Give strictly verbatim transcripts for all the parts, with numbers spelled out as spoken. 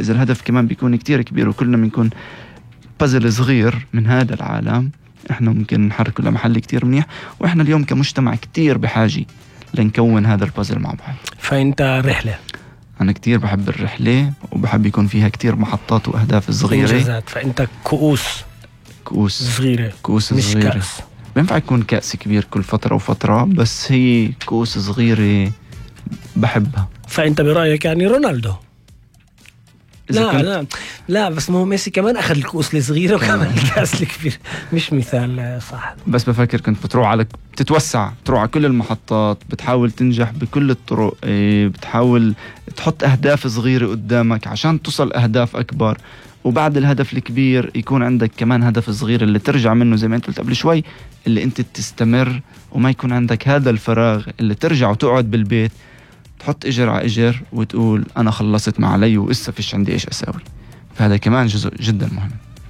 إذا الهدف كمان بيكون كتير كبير وكلنا بنكون بازل صغير من هذا العالم، إحنا ممكن نحركه لمحل كتير منيح. وإحنا اليوم كمجتمع كتير بحاجة لنكون هذا البازل مع بعض. فأنت رحلة، أنا كتير بحب الرحلة وبحب يكون فيها كتير محطات وأهداف صغيرة إنجازات. فأنت كؤوس كؤوس صغيرة، كؤوس مش صغيرة. كأس. بينفع يكون كأس كبير كل فترة وفترة، بس هي كؤوس صغيرة بحبها. فأنت برأيك يعني رونالدو؟ لا كنت... لا لا بس ما هو ميسي كمان أخذ الكؤوس الصغيرة وكمان الكأس الكبير، مش مثال صح. بس بفكر كنت بتروح على بتتوسع، بتروح على كل المحطات، بتحاول تنجح بكل الطرق، بتحاول تحط أهداف صغيرة قدامك عشان تصل أهداف أكبر، وبعد الهدف الكبير يكون عندك كمان هدف صغير اللي ترجع منه زي ما انت قلت قبل شوي، اللي انت تستمر وما يكون عندك هذا الفراغ اللي ترجع وتقعد بالبيت تحط اجر على اجر وتقول انا خلصت ما علي وإسا فيش عندي ايش اساوي. فهذا كمان جزء جدا مهم.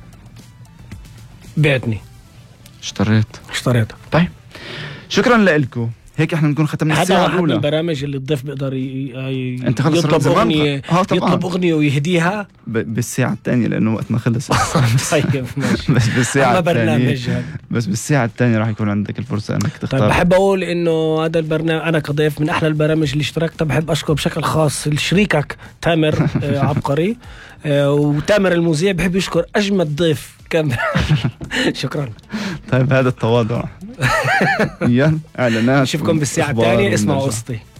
بعتني اشتريت اشتريت طيب شكرا لكم. هيك احنا بنكون ختمنا الساعة هذا الأولى. واحد من البرامج اللي الضيف بيقدر ي... ي... انت خلص يطلب أغنية يطلب أغنية ويهديها ب... بالساعة الثانية لأنه وقت ما خلص. طيب ماشي. بس بالساعة الثانية بس بالساعة الثانية راح يكون عندك الفرصة انك تختار. طيب بحب اقول انه هذا البرنامج انا كضيف من احلى البرامج اللي اشتركتها. بحب اشكر بشكل خاص شريكك تامر عبقري، وتامر المذيع بحب يشكر اجمد ضيف كان. شكرا. طيب هذا التواضع. يلا اعلانات نشوفكم بالساعة الثانية. اسمعوا قصتي.